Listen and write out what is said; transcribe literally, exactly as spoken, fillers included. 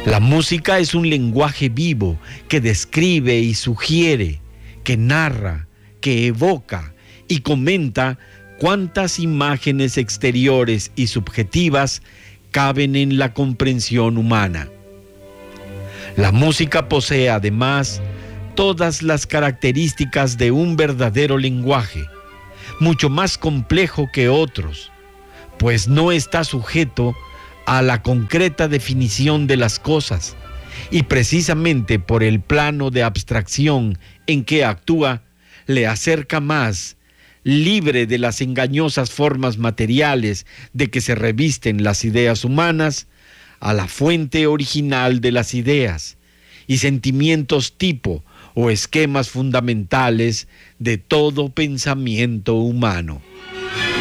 La música es un lenguaje vivo que describe y sugiere, que narra, que evoca y comenta cuántas imágenes exteriores y subjetivas caben en la comprensión humana. La música posee además todas las características de un verdadero lenguaje, mucho más complejo que otros, pues no está sujeto a la concreta definición de las cosas, y precisamente por el plano de abstracción en que actúa, le acerca más, libre de las engañosas formas materiales de que se revisten las ideas humanas, a la fuente original de las ideas y sentimientos tipo o esquemas fundamentales de todo pensamiento humano.